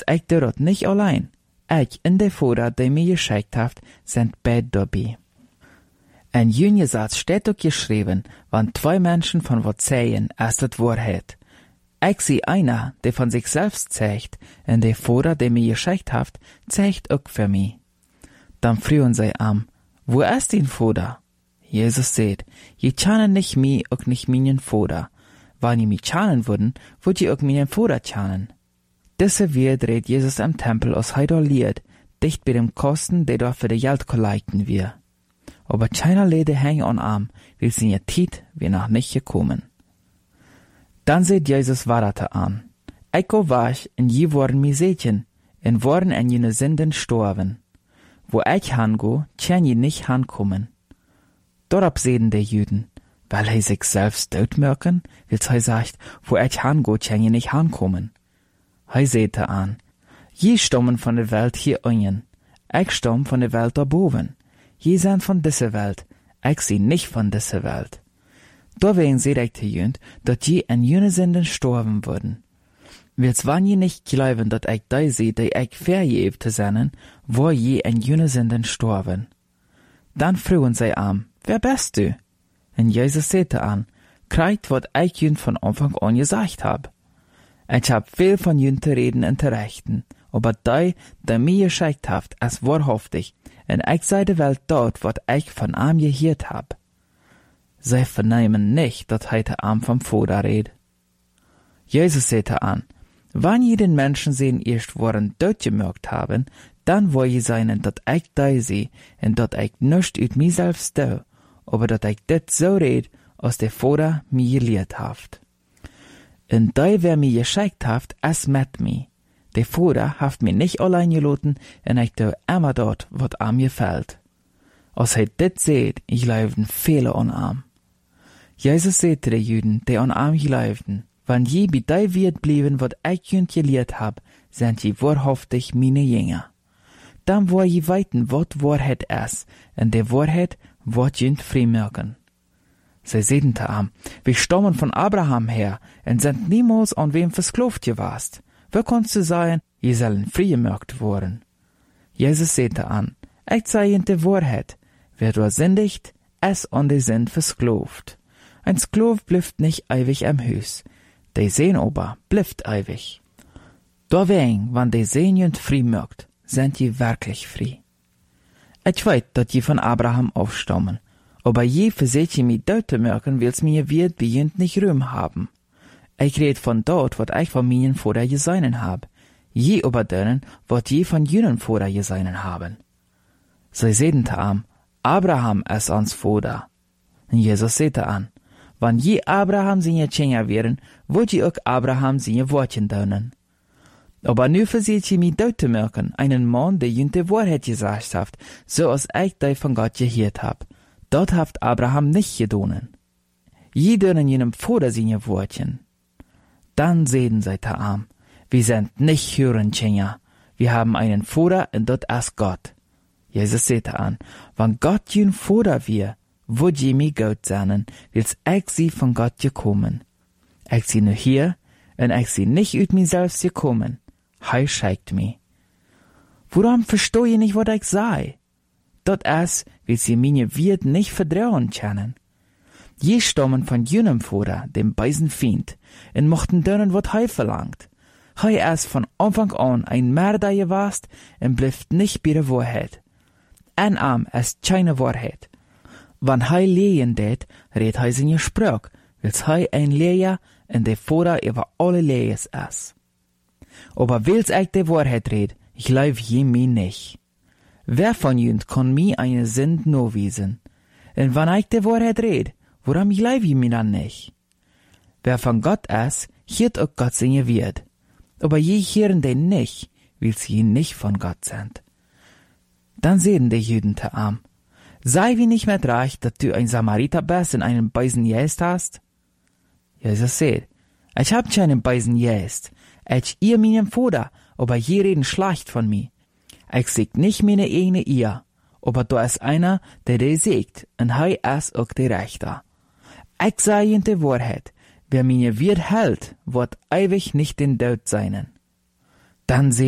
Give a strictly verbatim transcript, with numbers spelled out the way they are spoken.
ich dort nicht allein. Ich in de Vater, der mir geschickt hat, sind beid dabei. In jene Satz steht auch geschrieben, wenn zwei Menschen von was sägen, ist das Wahrheit. Ich sehe einer, der von sich selbst zeigt, und der Vater, der mir geschickt hat, zeigt auch für mich. Dann fragen sie am, wo ist dein Vater? Jesus sagt, je kennen nicht mich, auch nicht meinen Vater. Wenn ihr mich kennen würden, würdet ihr auch meinen Vater kennen. Diese wird redet Jesus am Tempel aus Heidoliert, dicht bei dem Kosten, der dort für die Geld kollekten wir. Aber keiner Lede hängen an Arm, weil sie ihr Tiet wir noch nicht gekommen. Dann seht Jesus weiter an. Ich go wach, und je worden mi Sätchen, und worden an jene Sünden storben. Wo ich hango, kann je nicht hankommen. Dorab sehen die Jüden, weil er sich selbst dort merken, weil er sagt, wo ich hango, kann je nicht hankommen. Er sehte an, je stammen von der Welt hier unten, ich stamm von der Welt da boven. Je sind von dieser Welt, ich sie nicht von dieser Welt. Deswegen seht ich die Jünd, dass je an jene Sünden storben würden. Wils wann je nicht glauben, dass ich da sehe, die ich vergeben zu sein, wo je an jene Sünden storben. Dann fragen sie am, wer bist du? Und Jesus sagte an, kriegt, was ich jünd von Anfang an gesagt hab. Ich hab viel von jünd zu reden und zu rechten, aber die, die mir geschickt habt, ist wahrhaftig, und ich sei der Welt dort, was ich von ihm gehört hab. Sie vernehmen nicht, dass heute Arm vom Vater redet. Jesus sagte an, wenn je den Menschen sehen erst worden dort gemerkt haben, dann wo je seinen, dass ich da sehe, und dass ich nicht ut mir selbst do, aber dass ich dit so red, als der Vater mir gelehrt haft. Und da wer mir geschickt haft, es mit mir. Der Vater haft mir nicht allein gelassen, und ich do immer dort, was am mir fällt. Als er dit seht, ich leibten viele an am. Jesus sagte den Jüden, die an am geleibten, wenn je bei dei wird blieben, wat ich jünd gelehrt hab, sind je wahrhaftig meine Jünger. Dann wo je weiten, wat Wahrheit ist, und der Wahrheit, wat jünd freimerken. Sie sehen te am, wir stammen von Abraham her, und sind niemals an wem versklavt gewast. Wer kannst du sagen, je sollen freigemerkt worden? Jesus sagte an, ich sei in der Wahrheit, wer du sündigt, es an der Sünd versklavt. Ein Sklav blüft nicht ewig am Hus, de Sehn aber blüft ewig. Deswegen, wenn de Sehn jünd frei mögt, sind je wirklich frei. Ich weiß, dass je von Abraham aufstammen, aber je verseht je mi deute merken, wils mir wird bei jünd nicht Ruhm haben. Ich red von dort, wat ich von meinen Vater geseinen hab, je aber denen, wat je von jünen Vater geseinen haben. Sie sehen te am, Abraham ist ans Vater. Und Jesus sagte an, wann je Abraham seine Kinder wären, wollt je auch Abraham seine Wortchen dönen. Aber nu verseht je mi deute merken, einen Mann, der jünd die Wahrheit gesagt haft, so als ich die von Gott gehört hab. Dort haft Abraham nicht gedonen. Je dönen jenem Vater seine Wortchen. Dann sehen sie te am, wir sind nicht hören Kinder, wir haben einen Vater und dort ist Gott. Jesus sagte an, wenn Gott jün Vater wir, würd je mi Gott sein, wils ich sie von Gott gekommen. Ich sie nur hier, und ich sie nicht ut mir selbst gekommen. Hei schickt mi. Warum versteh je nicht, wat ich sei? Dort ist, wils sie meine Wirt nicht vertrauen können. Je stammen von jenem Vater, dem beisen Feind, und mochten dönen, wat hei verlangt. Hei ist von Anfang an ein Mörder gewast, und blifft nicht bei der Wahrheit. Ein Arm ist keine Wahrheit. Wann hei lehen det, red hei seine Sprach, wils hei ein Lehrer und der Vater über alle Lehres ist. Aber wils ich die Wahrheit red, ich leib je mi nicht. Wer von jünd kann mi eine Sünd no wiesen? Und wann ich die Wahrheit red, warum ich leib je mi dann nicht? Wer von Gott ist, hiert auch Gott seine Wird. Aber je hören den nicht, wils je nicht von Gott sind. Dann sehen die Jüden te am. Sei wie nicht mehr reich, dass du ein Samariter bist und einen Beisen jäst hast? Jesus sagt, ich hab keinen Beisen jäst. Ich ihr meinem Vater, aber je reden schlecht von mir. Ich segt nicht meine eigene ihr, aber da ist einer, der der sägt, und hei ist auch der Rechter. Ich sei in der Wahrheit, wer meine Wirt hält, wird ewig nicht den Tod seinen. Dann